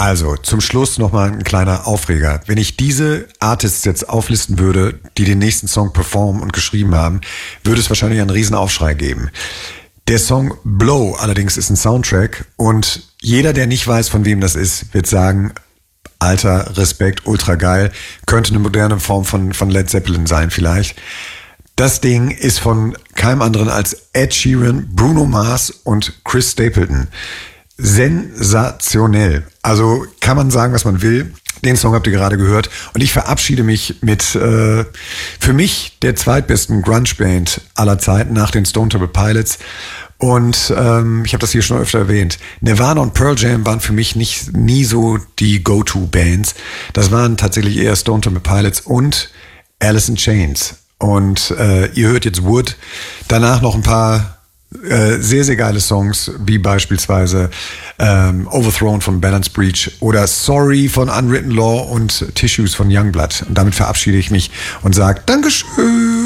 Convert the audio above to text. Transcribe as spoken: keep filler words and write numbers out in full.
Also, zum Schluss nochmal ein kleiner Aufreger. Wenn ich diese Artists jetzt auflisten würde, die den nächsten Song performen und geschrieben haben, würde es wahrscheinlich einen Riesenaufschrei geben. Der Song Blow allerdings ist ein Soundtrack und jeder, der nicht weiß, von wem das ist, wird sagen, alter, Respekt, ultra geil, könnte eine moderne Form von, von Led Zeppelin sein vielleicht. Das Ding ist von keinem anderen als Ed Sheeran, Bruno Mars und Chris Stapleton. Sensationell. Also kann man sagen, was man will. Den Song habt ihr gerade gehört. Und ich verabschiede mich mit äh, für mich der zweitbesten Grunge-Band aller Zeiten nach den Stone Temple Pilots. Und ähm, ich habe das hier schon öfter erwähnt. Nirvana und Pearl Jam waren für mich nicht nie so die Go-To-Bands. Das waren tatsächlich eher Stone Temple Pilots und Alice in Chains. Und äh, ihr hört jetzt Wood. Danach noch ein paar Äh, sehr, sehr geile Songs, wie beispielsweise ähm, Overthrown von Balance Breach oder Sorry von Unwritten Law und Tissues von Youngblood. Und damit verabschiede ich mich und sage Dankeschön.